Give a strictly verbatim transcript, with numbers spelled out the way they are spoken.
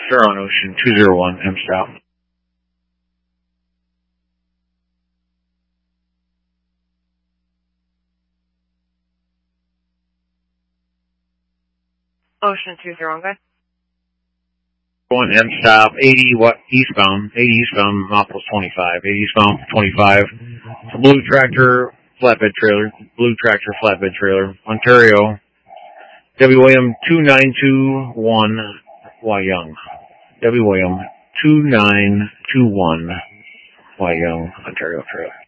sir on Ocean two zero one, M stop. Ocean two zero one, good. One M stop, eighty what eastbound, eighty eastbound, Minneapolis twenty-five, eighty eastbound twenty-five. It's a blue tractor flatbed trailer, blue tractor flatbed trailer, Ontario. W William two nine two one Y Young. W William two nine two one Y Young, Ontario trailer.